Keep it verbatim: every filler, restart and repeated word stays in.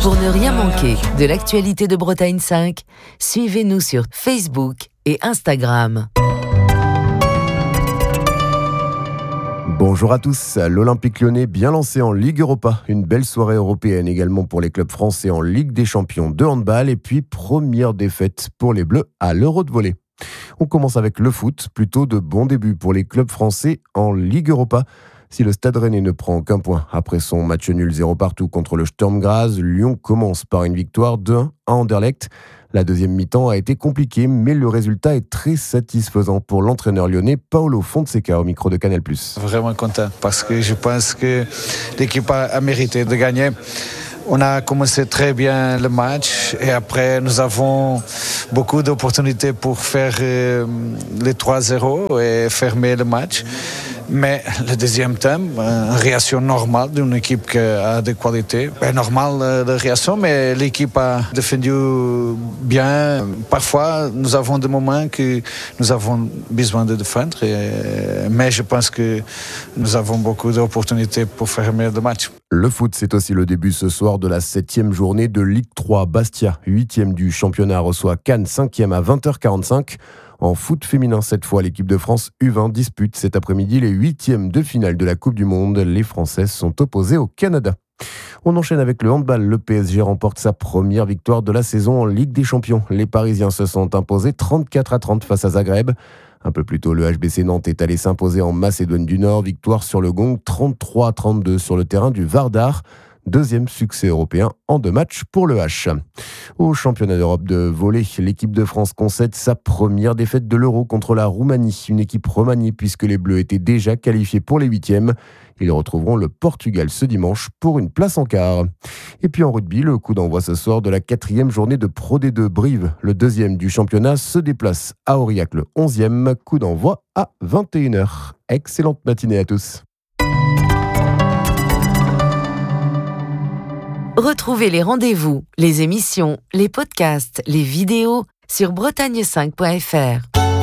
Pour ne rien manquer de l'actualité de Bretagne cinq, suivez-nous sur Facebook et Instagram. Bonjour à tous, l'Olympique Lyonnais bien lancé en Ligue Europa. Une belle soirée européenne également pour les clubs français en Ligue des Champions de handball. Et puis première défaite pour les Bleus à l'Euro de volley. On commence avec le foot, plutôt de bons débuts pour les clubs français en Ligue Europa. Si le Stade Rennais ne prend aucun point après son match nul zéro partout contre le Sturm Graz, Lyon commence par une victoire deux un à Anderlecht. La deuxième mi-temps a été compliquée, mais le résultat est très satisfaisant pour l'entraîneur lyonnais Paolo Fonseca au micro de Canal plus. Vraiment content parce que je pense que l'équipe a, a mérité de gagner. On a commencé très bien le match et après nous avons beaucoup d'opportunités pour faire euh, les trois zéro et fermer le match. Mais le deuxième temps, une réaction normale d'une équipe qui a des qualités. C'est normal la réaction, mais l'équipe a défendu bien. Parfois, nous avons des moments que nous avons besoin de défendre, mais je pense que nous avons beaucoup d'opportunités pour fermer le match. Le foot, c'est aussi le début ce soir de la septième journée de Ligue trois. Bastia, huitième du championnat, reçoit Cannes, cinquième à vingt heures quarante-cinq. En foot féminin, cette fois, l'équipe de France U vingt dispute cet après-midi les huitièmes de finale de la Coupe du Monde. Les Françaises sont opposées au Canada. On enchaîne avec le handball. Le P S G remporte sa première victoire de la saison en Ligue des Champions. Les Parisiens se sont imposés trente-quatre à trente face à Zagreb. Un peu plus tôt, le H B C Nantes est allé s'imposer en Macédoine du Nord. Victoire sur le gong, trente-trois à trente-deux sur le terrain du Vardar. Deuxième succès européen en deux matchs pour le H. Au championnat d'Europe de volley, l'équipe de France concède sa première défaite de l'Euro contre la Roumanie. Une équipe remaniée puisque les Bleus étaient déjà qualifiés pour les huitièmes. Ils retrouveront le Portugal ce dimanche pour une place en quart. Et puis en rugby, le coup d'envoi ce soir de la quatrième journée de Pro D deux. Brive, le deuxième du championnat, se déplace à Aurillac, le onzième. Coup d'envoi à vingt et une heures. Excellente matinée à tous. Retrouvez les rendez-vous, les émissions, les podcasts, les vidéos sur bretagne cinq point f r.